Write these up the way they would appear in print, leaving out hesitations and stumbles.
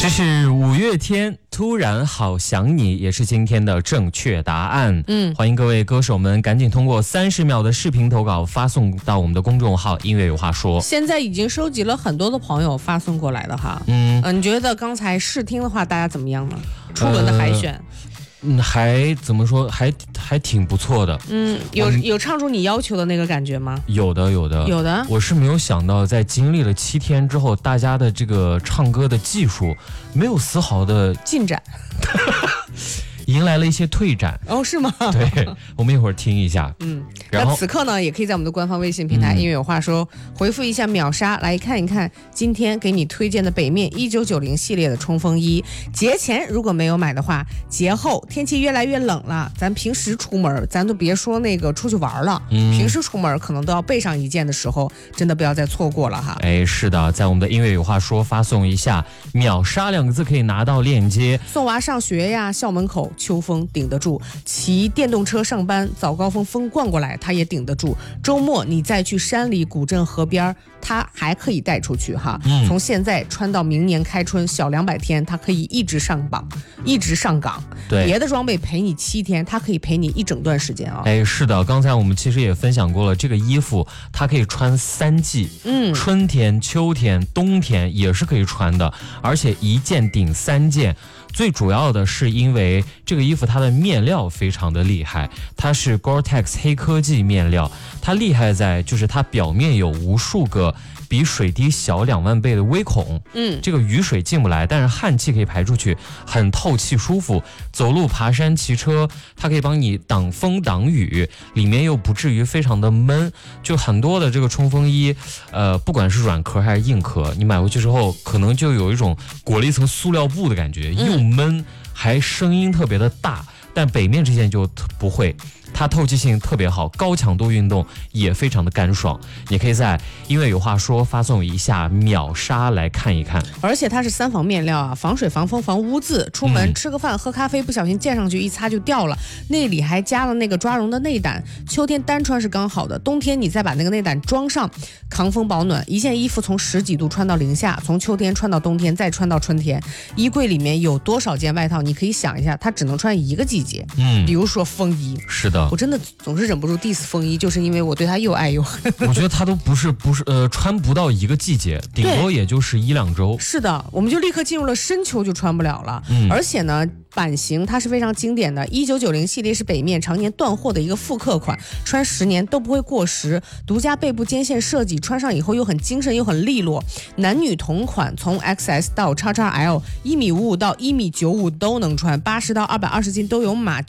这是五月天突然好想你，也是今天的正确答案。欢迎各位歌手们赶紧通过30秒的视频投稿发送到我们的公众号音乐有话说。 现在已经收集了很多的朋友发送过来的哈。你觉得刚才试听的话大家怎么样呢？初轮的海选还怎么说，还挺不错的。 有唱出你要求的那个感觉吗？ 有的。我是没有想到，在经历了7天之后，大家的这个唱歌的技术没有丝毫的进展， 迎来了一些退展。 哦，是吗？ 对，我们一会儿听一下。然后那此刻呢，也可以在我们的官方微信平台音乐有话说回复一下秒杀，来看一看今天给你推荐的北面1990系列的冲锋衣。节前如果没有买的话，节后天气越来越冷了，咱平时出门咱都别说那个出去玩了，平时出门可能都要备上一件的时候，真的不要再错过了哈。 是的，在我们的音乐有话说发送一下秒杀2个字，可以拿到链接。 送娃上学呀，校门口秋风顶得住，骑电动车上班早高峰风灌过来他也顶得住，周末你再去山里古镇河边他还可以带出去哈。从现在穿到明年开春小200天，他可以一直上榜一直上岗。 对， 别的装备陪你7天，他可以陪你一整段时间啊。 是的，刚才我们其实也分享过了，这个衣服它可以穿3季，春天秋天冬天也是可以穿的，而且一件顶3件。最主要的是因为这个衣服它的面料非常的厉害，它是 Gore-Tex 黑科技面料，它厉害在就是它表面有无数个比水滴小2万倍的微孔，这个雨水进不来，但是汗气可以排出去，很透气舒服。走路爬山骑车它可以帮你挡风挡雨，里面又不至于非常的闷。就很多的这个冲锋衣不管是软壳还是硬壳，你买回去之后可能就有一种裹了一层塑料布的感觉，又闷还声音特别的大。但北面这件就不会，它透气性特别好，高强度运动也非常的干爽。你可以在音乐有话说发送一下秒杀来看一看。 而且它是3防面料啊，防水防风防污渍，出门吃个饭喝咖啡不小心溅上去一擦就掉了。内里还加了那个抓绒的内胆，秋天单穿是刚好的，冬天你再把那个内胆装上，抗风保暖。一件衣服从10几度穿到零下，从秋天穿到冬天，再穿到春天，衣柜里面有多少件外套，你可以想一下，它只能穿1个季节。比如说风衣。是的，我真的总是忍不住 diss 风衣，就是因为我对它又爱又恨。 我觉得它都不是穿不到1个季节，顶多也就是1-2周。 是的，我们就立刻进入了深秋就穿不了了。而且呢，版型它是非常经典的，1990系列是北面常年断货的一个复刻款，穿10年都不会过时，独家背部肩线设计，穿上以后又很精神又很利落。男女同款，从 XS 到 XXL，1.55米到1.95米都能穿，80到220斤都有码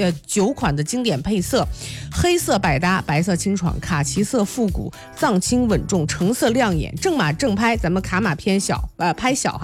，9款的经典配色，黑色百搭，白色清爽，卡其色复古，藏青稳重，橙色亮眼，正码正拍，咱们卡码偏小，拍小哈。